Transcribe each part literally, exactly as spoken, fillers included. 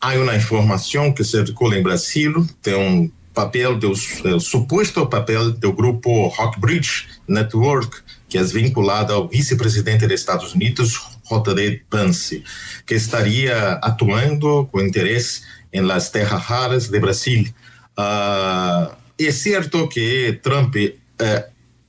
há uma informação que circula em Brasil de um papel, do uh, suposto papel do grupo Rockbridge Network, que é vinculado ao vice-presidente dos Estados Unidos, J D Vance, que estaria atuando com interesse em las terras raras de Brasil. Uh, é certo que Trump uh,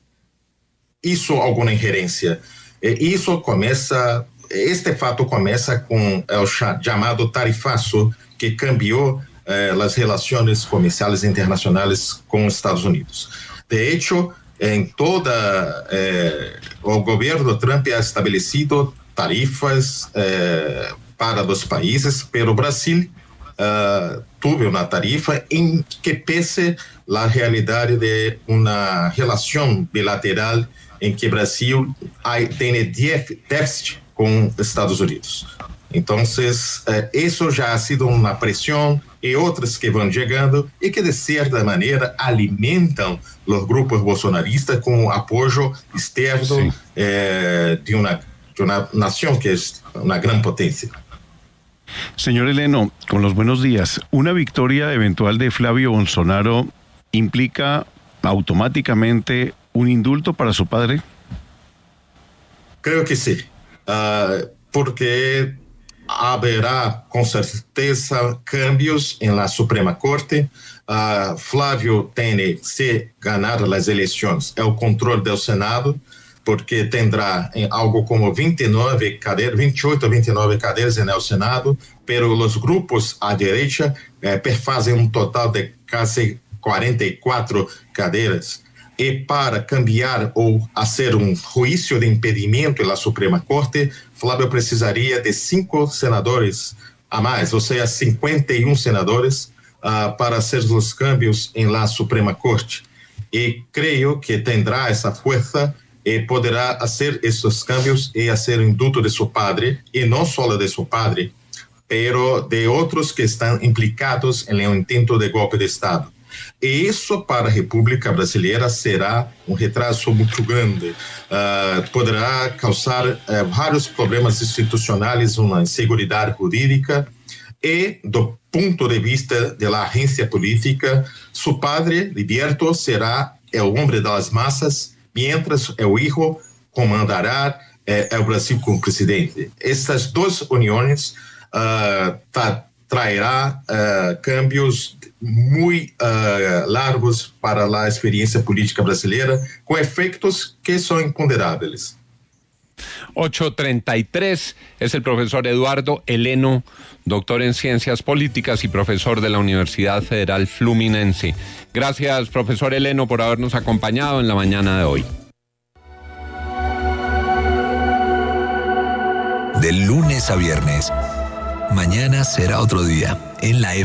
hizo alguma ingerência. Isso começa, este fato começa com o chamado tarifaço que cambiou eh, as relações comerciais internacionais com os Estados Unidos. De hecho, em toda eh, o governo Trump ha estabelecido tarifas eh, para os países, pero Brasil uh, teve uma tarifa em que pese a realidade de uma relação bilateral em que Brasil tem déficit com Estados Unidos. Então, eh, isso já ha sido uma pressão e outras que vão chegando e que, de certa maneira, alimentam os grupos bolsonaristas com apoio externo eh, de, uma, de uma nação que é uma grande potência. Señor Heleno, con los buenos días. ¿Una victoria eventual de Flavio Bolsonaro implica automáticamente un indulto para su padre? Creo que sí, uh, porque habrá con certeza cambios en la Suprema Corte. Uh, Flávio tiene, se ganar las elecciones, el control del Senado, porque tendrá em algo como vinte e nove cadeiras, vinte e oito, vinte e nove cadeiras no Senado, pero os grupos à direita eh, perfazem um total de quase quarenta e quatro cadeiras. E para cambiar ou fazer um juízo de impedimento na Suprema Corte, Flávio precisaria de cinco senadores a mais, ou seja, cinquenta e um senadores uh, para fazer os cambios em la Suprema Corte. E creio que terá essa força e poderá fazer esses cambios e fazer o indulto de seu padre, e não só de seu padre, pero de outros que estão implicados em um intento de golpe de Estado. E isso para a República Brasileira será um retraso muito grande, uh, poderá causar uh, vários problemas institucionais, uma inseguridade jurídica e, do ponto de vista da agência política, seu padre, Liberto, será o homem das massas, mientras o hijo comandará eh, o Brasil como presidente. Essas duas uniões uh, tá, traerá uh, cambios muito uh, largos para a experiência política brasileira, com efeitos que são imponderáveis. ocho treinta y tres es el profesor Eduardo Heleno, doctor en Ciencias Políticas y profesor de la Universidad Federal Fluminense. Gracias, profesor Heleno, por habernos acompañado en la mañana de hoy. De lunes a viernes, mañana será otro día en la F.